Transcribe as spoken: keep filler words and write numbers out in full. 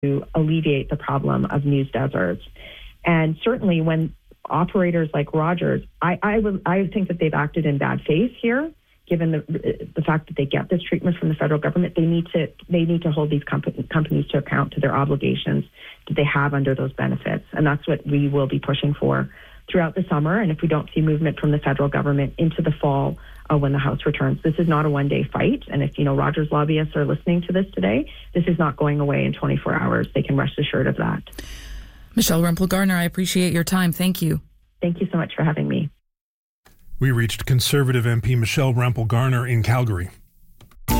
to alleviate the problem of news deserts. And certainly when operators like Rogers, I, I, would, I think that they've acted in bad faith here, given the the fact that they get this treatment from the federal government. They need to they need to hold these comp- companies to account to their obligations that they have under those benefits. And that's what we will be pushing for throughout the summer. And if we don't see movement from the federal government into the fall uh, when the House returns, this is not a one-day fight. And if, you know, Rogers lobbyists are listening to this today, this is not going away in twenty-four hours. They can rest assured of that. Michelle Rempel-Garner, I appreciate your time. Thank you. Thank you so much for having me. We reached Conservative M P Michelle Rempel-Garner in Calgary.